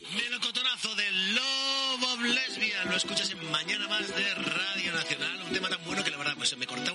Melocotonazo de Love of Lesbian. Lo escuchas en Mañana Más de Radio Nacional. Un tema tan bueno que la verdad pues se me corta